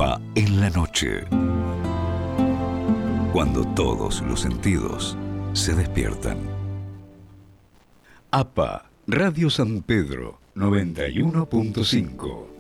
APA en la noche. Cuando todos los sentidos se despiertan. APA, Radio San Pedro 91.5.